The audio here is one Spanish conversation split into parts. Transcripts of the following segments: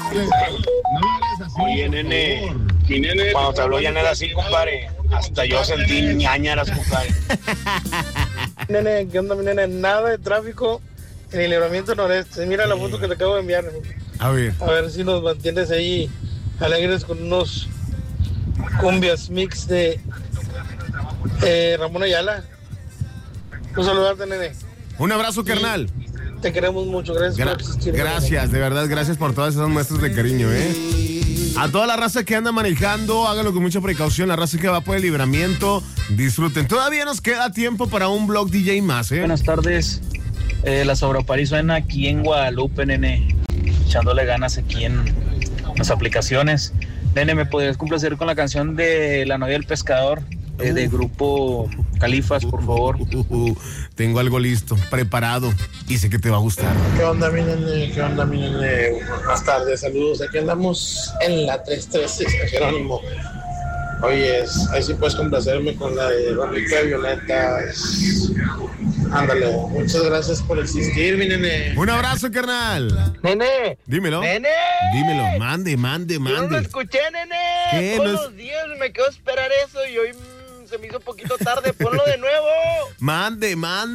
Oye, nene, cuando te habló Janet así, compadre, hasta yo sentí ñañaras, compadre. Nene, ¿qué onda, mi nene? Nada de tráfico en el Libramiento Noreste. Mira la foto que te acabo de enviar. A ver si nos mantienes ahí alegres con unos cumbias mix de Ramón Ayala. Un saludarte, nene. Un abrazo, carnal. Te queremos mucho, gracias por existir. Gracias, de verdad, gracias por todas esas muestras de cariño, A toda la raza que anda manejando, háganlo con mucha precaución. La raza que va por el Libramiento, disfruten. Todavía nos queda tiempo para un blog DJ más, Buenas tardes. La Sobropari suena aquí en Guadalupe, nene. Echándole ganas aquí en las aplicaciones. Nene, ¿me podrías complacer con la canción de La novia del pescador? De grupo Califas, por favor. Tengo algo listo, preparado, y sé que te va a gustar. ¿Qué onda, mi nene? Buenas tardes, saludos. Aquí andamos en la 336 Jerónimo. Oye, ahí sí puedes complacerme con la de Rafita Violeta. Ándale, muchas gracias por existir, mi nene. Un abrazo, carnal. Nene. Dímelo. Nene. Dímelo, mande. Yo no lo escuché, nene. ¿Qué? Todos los días me quedo a esperar eso y hoy se me hizo un poquito tarde. Ponlo de nuevo. Mande.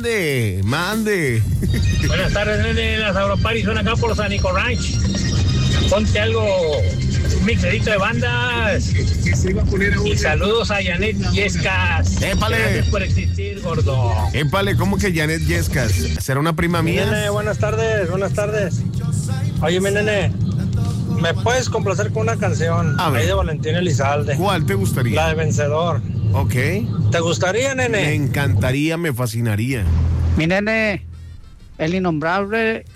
Buenas tardes, nene. La Sauropari suena acá por San Nico Ranch. Ponte algo, un mixedito de bandas. Y saludos a Janet Yescas. ¡Épale! Gracias por existir, gordo. ¡Épale! ¿Cómo que Janet Yescas? ¿Será una prima mía? Nene, buenas tardes. Oye, mi nene, ¿me puedes complacer con una canción? A ver. Ahí de Valentín Elizalde. ¿Cuál te gustaría? La de Vencedor. Ok. ¿Te gustaría, nene? Me encantaría, me fascinaría. Mi nene, el innombrable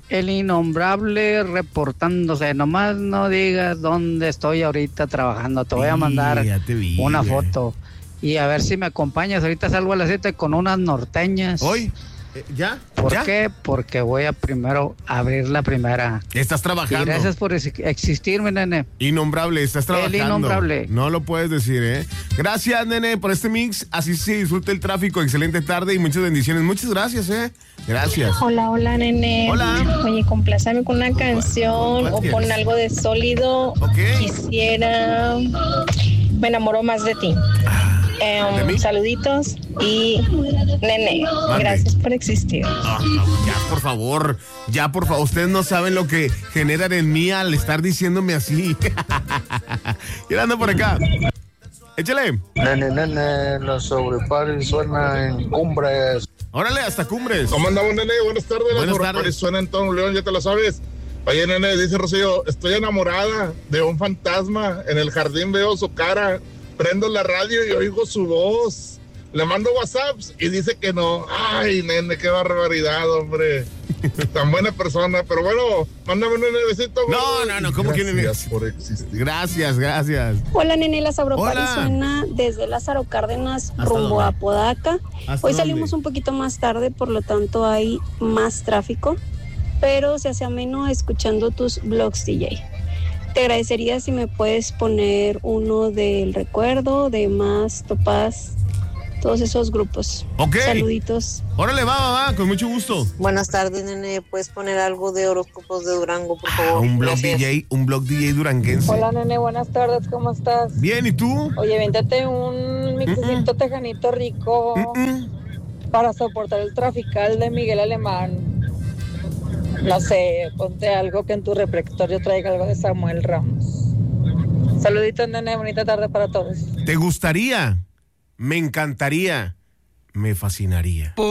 reportándose. Nomás no digas dónde estoy ahorita trabajando. Te voy a mandar una foto. Y a ver si me acompañas. Ahorita salgo a las 7 con unas norteñas. ¿Hoy? ¿Ya? ¿Por ¿Ya? qué? Porque voy a primero abrir la primera. Estás trabajando. Y gracias por existir, mi nene. Innombrable, estás trabajando. El innombrable. No lo puedes decir, Gracias, nene, por este mix. Así se disfruta el tráfico. Excelente tarde y muchas bendiciones. Muchas gracias, Gracias. Hola, nene. Hola. Oye, complácame con una canción o con algo de sólido. Quisiera... Me enamoro más de ti. ¿De mí? Saluditos y nene, Mande. gracias por existir. Ya, por favor. Ustedes no saben lo que generan en mí al estar diciéndome así. ¿Quién anda por acá? Échale. Nene, la Sobropari suena en Cumbres. Órale, hasta Cumbres. ¿Cómo andamos, nene? Buenas tardes. Buenas La Sobropari tardes. suena en todo León, ya te lo sabes. Oye, nene, dice Rocío, estoy enamorada de un fantasma. En el jardín veo su cara. Prendo la radio y oigo su voz. Le mando WhatsApps y dice que no. Ay, nene, qué barbaridad, hombre. Tan buena persona. Pero bueno, mándame un besito. No, ¿cómo que nene? Gracias por existir. Gracias. Hola, nene, la Sauropari Hola. suena desde Lázaro Cárdenas ¿Hasta rumbo dónde? a Podaca. ¿Hasta Hoy dónde? salimos un poquito más tarde, por lo tanto hay más tráfico, pero se hace ameno escuchando tus blogs, DJ. Te agradecería si me puedes poner uno del Recuerdo, de Más, Topaz, todos esos grupos. Ok. Saluditos. Órale, va, con mucho gusto. Buenas tardes, nene. ¿Puedes poner algo de horóscopos de Durango, por favor? Un blog Gracias. DJ duranguense. Hola, nene, buenas tardes, ¿cómo estás? Bien, ¿y tú? Oye, véntate un mixecito tejanito rico para soportar el trafical de Miguel Alemán. No sé, ponte algo que en tu repertorio traiga algo de Samuel Ramos. Saluditos, nene, bonita tarde para todos. ¿Te gustaría? Me encantaría. Me fascinaría.